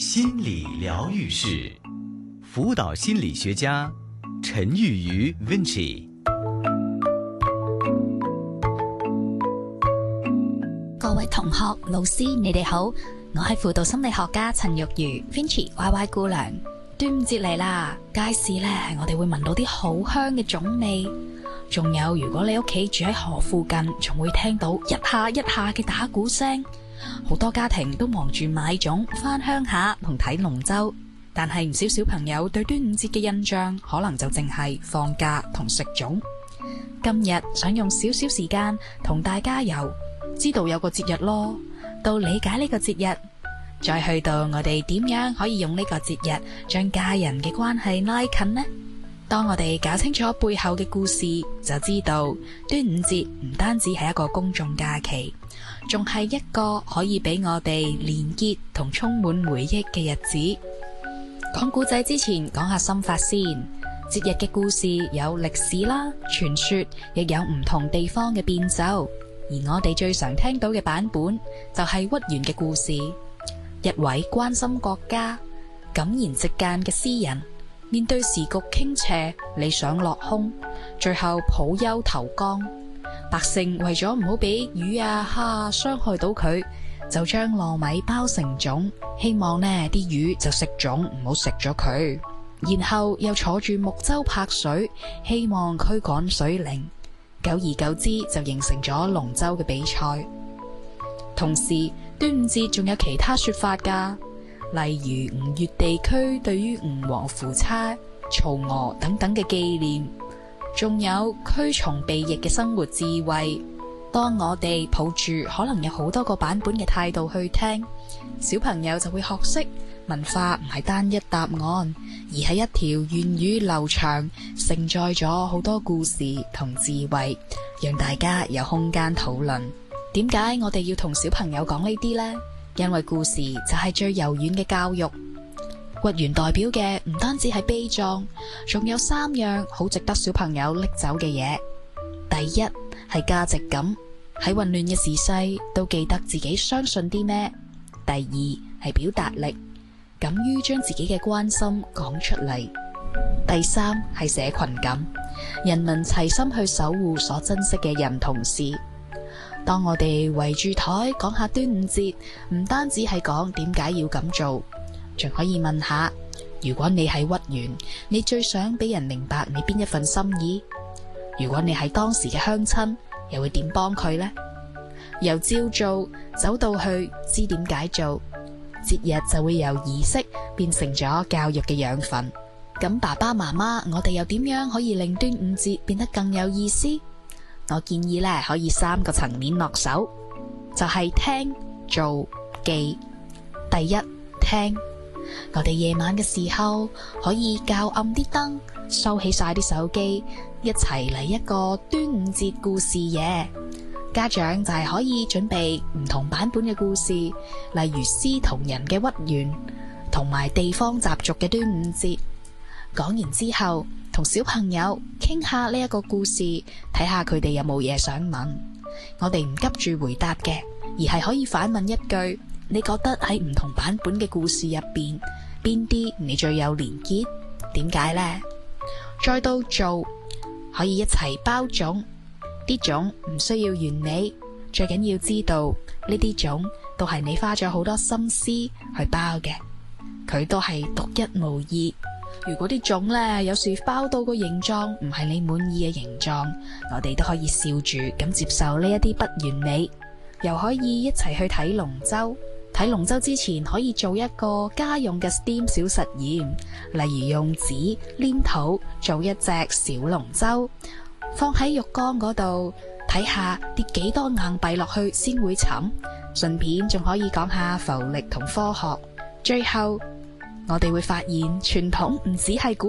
心理療癒室，輔導心理學家陳玉瑜 Vinci。 各位同學、老師，你哋好，我係輔導心理學家陳玉瑜 Vinci YY 姑娘。端午節嚟啦，街市呢，我哋會聞到啲好香嘅粽味，仲有如果你屋企住喺河附近，仲會聽到一下一下嘅打鼓聲。好多家庭都忙住買粽返鄉下同睇龍舟，但係唔少小朋友對端午節嘅印象可能就淨係放假同食粽。今日想用少少時間同大家由知道有個節日咯，到理解呢個節日，再去到我哋點樣可以用呢個節日將家人嘅關係拉近呢？當我哋搞清楚背後嘅故事，就知道端午節唔單止係一個公眾假期，仲係一個可以俾我哋連結同充滿回憶嘅日子。講故仔之前，講下心法先。節日嘅故事有歷史啦、傳說，亦有唔同地方嘅變奏。而我哋最常聽到嘅版本就係屈原嘅故事。一位關心國家、敢言直諫嘅詩人，面對時局傾斜、理想落空，最後抱憂投江。百姓為咗唔好俾魚啊蝦啊傷害到佢，就將糯米包成粽，希望呢啲魚就食粽，唔好食咗佢。然後又坐住木舟拍水，希望驅趕水靈。久而久之就形成咗龍舟嘅比賽。同時，端午節仲有其他說法㗎，例如吳越地區對於吳王夫差、曹娥等等嘅紀念，仲有驅蟲避疫嘅生活智慧。當我哋抱住可能有好多個版本嘅態度去聽，小朋友就會學識文化唔係單一答案，而係一條源遠流長、承載咗好多故事同智慧，讓大家有空間討論。點解我哋要同小朋友講呢啲呢？因為故事就係最柔軟嘅教育。屈原代表嘅唔單止係悲壯，仲有3樣好值得小朋友拎走嘅嘢。第一係價值感，喺混亂嘅時勢都記得自己相信啲咩。第二係表達力，敢於將自己嘅關心講出嚟。第三係社群感，人民齊心去守護所珍惜嘅人同事。當我哋圍住台講下端午節，唔單止係講點解要咁做，仲可以問下，如果你係屈原，你最想俾人明白你邊一份心意？如果你係當時嘅鄉親，又會點幫佢呢？由照做走到去知點解做，節日就會由儀式變成咗教育嘅養分。咁爸爸媽媽，我哋又點樣可以令端午節變得更有意思？我建議咧，可以3個層面落手，就係聽、做、記。第一，聽，我哋夜晚嘅時候可以較暗啲燈，收起晒啲手機，一齊嚟一個端午節故事夜。家長就係可以準備唔同版本嘅故事，例如詩同人嘅屈原，同埋地方習俗嘅端午節。講完之後，同小朋友傾下呢一個故事，睇下佢哋有冇嘢想問。我哋唔急住回答嘅，而係可以反問一句：你覺得喺唔同版本嘅故事入邊，邊啲你最有連結？點解呢？再到做，可以一齊包粽。啲粽唔需要完美，最緊要知道呢啲粽都係你花咗好多心思去包嘅，佢都係獨一無二。如果啲粽呢，有時包到個形狀唔係你滿意嘅形狀，我哋都可以笑住咁接受呢一啲不完美。又可以一齊去睇龍舟。睇龍舟之前可以做一個家用嘅 STEAM 小實驗，例如用紙黏土做一隻小龍舟，放喺浴缸嗰度，睇下跌幾多硬幣落去先會沉。順便仲可以講下浮力同科學。最後我哋會發現傳統唔只係古